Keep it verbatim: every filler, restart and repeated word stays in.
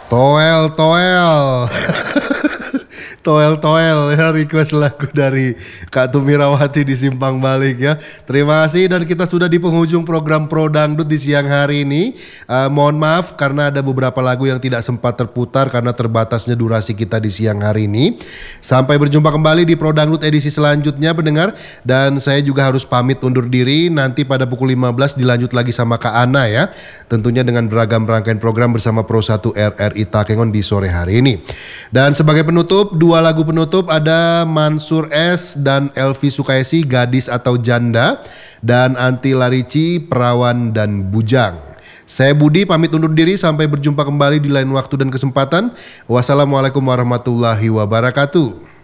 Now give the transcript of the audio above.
Toel, toel. Toel toel ya, request lagu dari Kak Tumirawati di Simpang Balik ya. Terima kasih, dan kita sudah di penghujung program Pro Dangdut di siang hari ini. Uh, mohon maaf karena ada beberapa lagu yang tidak sempat terputar karena terbatasnya durasi kita di siang hari ini. Sampai berjumpa kembali di Pro Dangdut edisi selanjutnya pendengar, dan saya juga harus pamit undur diri. Nanti pada pukul lima belas dilanjut lagi sama Kak Ana ya. Tentunya dengan beragam rangkaian program bersama Pro satu R R I Takengon di sore hari ini. Dan sebagai penutup, dua lagu penutup ada Mansur S dan Elvi Sukaisi, Gadis atau Janda, dan Anti Larici, Perawan dan Bujang. Saya Budi pamit undur diri, sampai berjumpa kembali di lain waktu dan kesempatan. Wassalamualaikum warahmatullahi wabarakatuh.